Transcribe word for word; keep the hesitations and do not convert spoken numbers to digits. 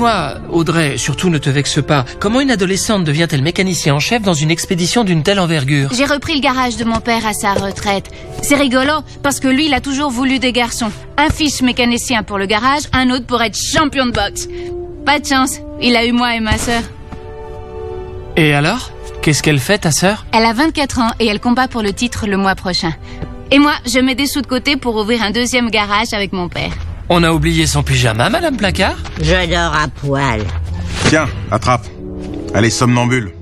Dis-moi, Audrey, surtout ne te vexe pas, comment une adolescente devient-elle mécanicien en chef dans une expédition d'une telle envergure? J'ai repris le garage de mon père à sa retraite. C'est rigolo, parce que lui, il a toujours voulu des garçons. Un fils mécanicien pour le garage, un autre pour être champion de boxe. Pas de chance, il a eu moi et ma sœur. Et alors? Qu'est-ce qu'elle fait, ta sœur? Elle a vingt-quatre ans et elle combat pour le titre le mois prochain. Et moi, je mets des sous de côté pour ouvrir un deuxième garage avec mon père. On a oublié son pyjama, Madame Placard? Je dors à poil. Tiens, attrape. Elle est somnambule.